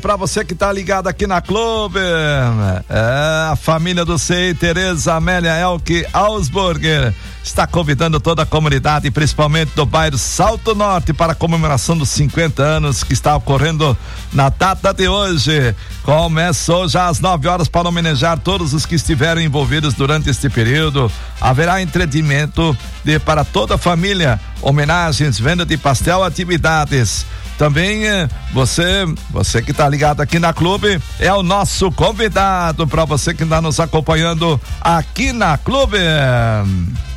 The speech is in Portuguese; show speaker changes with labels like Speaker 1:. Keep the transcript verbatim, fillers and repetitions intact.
Speaker 1: Pra você que tá ligado aqui na Clube, é, a família do C I, Tereza Amélia Elke Ausburger, está convidando toda a comunidade, principalmente do bairro Salto Norte, para a comemoração dos cinquenta anos que está ocorrendo na data de hoje. Começou já às nove horas para homenagear todos os que estiveram envolvidos durante este período. Haverá entretenimento de, para toda a família, homenagens, venda de pastel, atividades. Também você, você que está ligado aqui na Clube, é o nosso convidado para você que está nos acompanhando aqui na Clube.